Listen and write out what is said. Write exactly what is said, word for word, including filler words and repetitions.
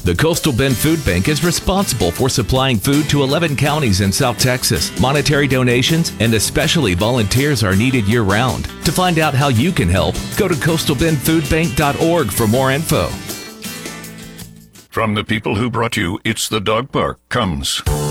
The Coastal Bend Food Bank is responsible for supplying food to eleven counties in South Texas. Monetary donations and especially volunteers are needed year-round. To find out how you can help, go to coastal bend food bank dot org for more info. From the people who brought you It's the Dog Park comes